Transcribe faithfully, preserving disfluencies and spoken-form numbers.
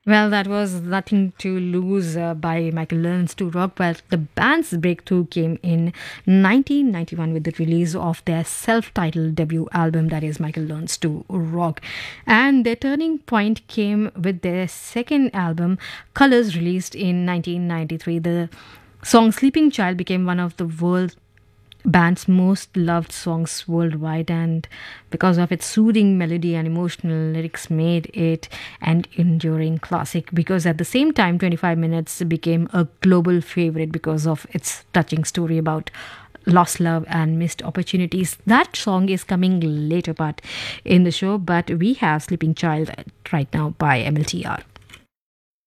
Well, that was Nothing to Lose uh, by Michael Learns to Rock. But the band's breakthrough came in nineteen ninety-one with the release of their self titled debut album, that is Michael Learns to Rock. And their turning point came with their second album, Colors, released in nineteen ninety-three. The song Sleeping Child became one of the world's band's most loved songs worldwide, and because of its soothing melody and emotional lyrics made it an enduring classic. Because at the same time, twenty-five minutes became a global favorite because of its touching story about lost love and missed opportunities. That song is coming later part in the show, but we have Sleeping Child right now by M L T R.